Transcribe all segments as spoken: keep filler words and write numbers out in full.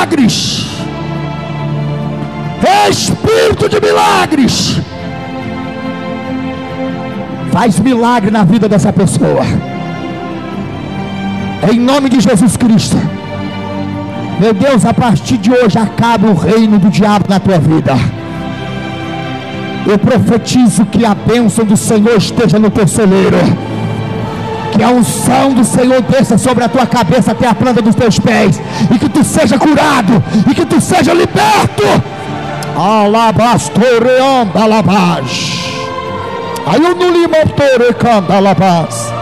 milagres. Espírito de milagres, faz milagre na vida dessa pessoa, em nome de Jesus Cristo. Meu Deus, a partir de hoje acaba o reino do diabo na tua vida. Eu profetizo que a bênção do Senhor esteja no teu celeiro, que a unção do Senhor desça sobre a tua cabeça até a planta dos teus pés, e que tu seja curado, e que tu seja liberto. Alabastoreamba alabás. Aí eu não lhe motorecamba alabás.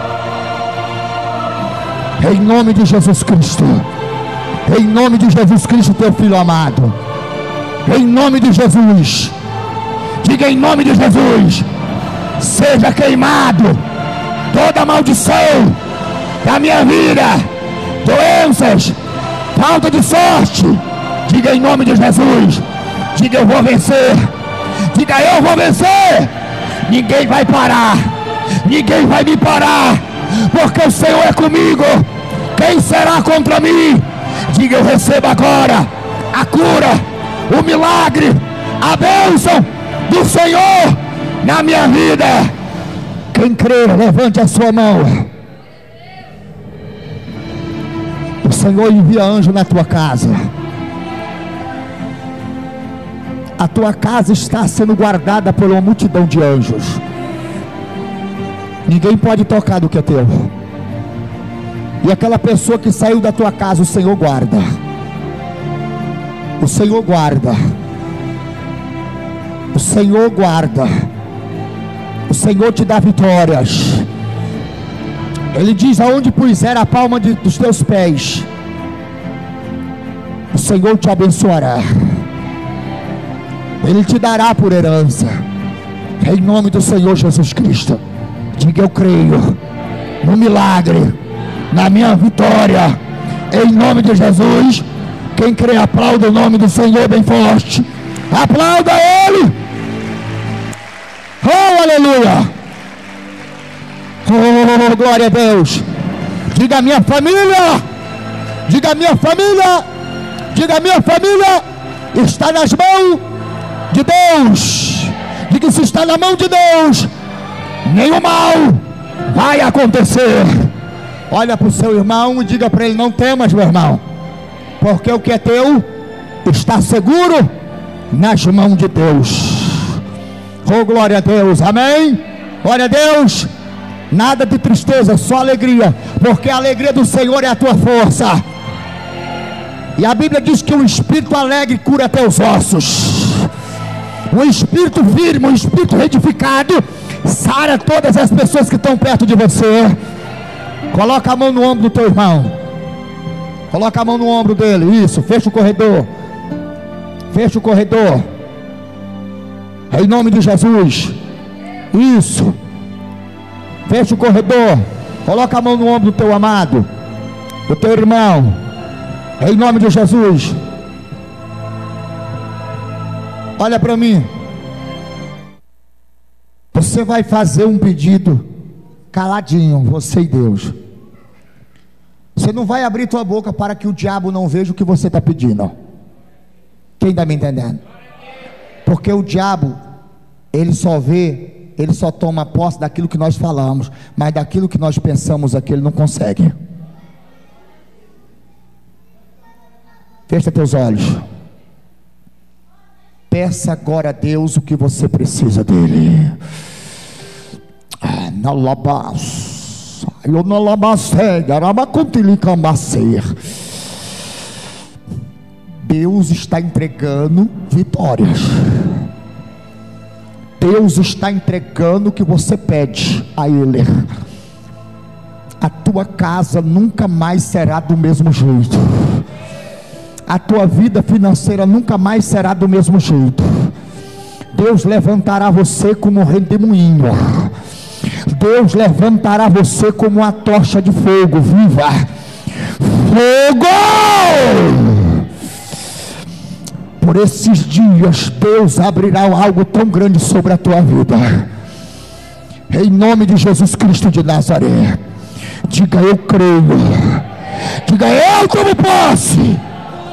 Em nome de Jesus Cristo, em nome de Jesus Cristo, teu filho amado, em nome de Jesus, diga em nome de Jesus, seja queimado toda maldição da minha vida, doenças, falta de sorte. Diga em nome de Jesus, diga eu vou vencer, diga eu vou vencer. Ninguém vai parar, ninguém vai me parar, porque o Senhor é comigo. Quem será contra mim? Diga eu recebo agora a cura, o milagre, a bênção do Senhor na minha vida. Quem crê, levante a sua mão. O Senhor envia anjo na tua casa. A tua casa está sendo guardada por uma multidão de anjos. Ninguém pode tocar do que é teu. E aquela pessoa que saiu da tua casa, o Senhor guarda. O Senhor guarda. O Senhor guarda. O Senhor te dá vitórias. Ele diz: aonde puser a palma de, dos teus pés, o Senhor te abençoará. Ele te dará por herança, em nome do Senhor Jesus Cristo. Diga eu creio no milagre, na minha vitória, em nome de Jesus. Quem crê, aplauda o nome do Senhor bem forte. Aplauda Ele. Oh, aleluia. Oh, glória a Deus. Diga a minha família, diga a minha família, diga a minha família está nas mãos de Deus. Diga: se está na mão de Deus, nenhum mal vai acontecer. Olha para o seu irmão e diga para ele: não temas, meu irmão, porque o que é teu está seguro nas mãos de Deus. Oh, glória a Deus, amém. Glória a Deus. Nada de tristeza, só alegria, porque a alegria do Senhor é a tua força. E a Bíblia diz que um espírito alegre cura até os ossos. Um espírito firme, um espírito edificado sara todas as pessoas que estão perto de você. Coloca a mão no ombro do teu irmão. Coloca a mão no ombro dele. Isso, fecha o corredor. Fecha o corredor. Em nome de Jesus. Isso. Fecha o corredor. Coloca a mão no ombro do teu amado, do teu irmão, em nome de Jesus. Olha para mim. Você vai fazer um pedido caladinho, você e Deus. Você não vai abrir tua boca para que o diabo não veja o que você está pedindo. Quem está me entendendo? Porque o diabo, ele só vê, ele só toma posse daquilo que nós falamos, mas daquilo que nós pensamos aqui ele não consegue. Fecha teus olhos. Peça agora a Deus o que você precisa dele. Na labas, eu na labacei, arabacuntilicabacer. Deus está entregando vitórias. Deus está entregando o que você pede a Ele. A tua casa nunca mais será do mesmo jeito. A tua vida financeira nunca mais será do mesmo jeito. Deus levantará você como redemoinho. Deus levantará você como uma tocha de fogo viva. Fogo! Por esses dias Deus abrirá algo tão grande sobre a tua vida, em nome de Jesus Cristo de Nazaré. Diga eu creio. Diga eu tomo posse.